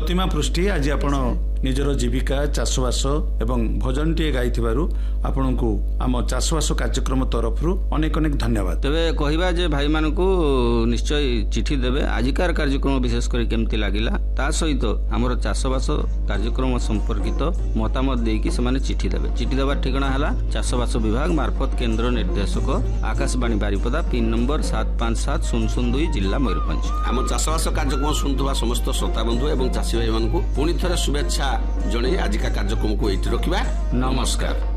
प्रतिमा पृष्टि आज आपण निजर जीविका चाषबास एवं भजन टे गाई आपण को आम चाषबास कार्यक्रम तरफ अनेक अनेक धन्यवाद। तेबे कहवा जे भाई मान को निश्चय चिठी देवे आजिकार कार्यक्रम विशेष कर केमती लागिला ता सहित हमर चाषबास कार्यक्रम संपर्कित मतामत देकी से चिठी देवे। चिठी देवा ठिकाना है चाषबास विभाग मार्फत केंद्र निर्देशक आकाशवाणी बारिपदा पिन नंबर 757002 जिला मयूरभंज। आम चाषबास कार्यक्रम शुणुवा समस्त श्रोता बंधु एवं चाषी भाई मान पुणी थे शुभेच्छा जणे आजिका कार्यक्रम को एठी रखिबा। नमस्कार।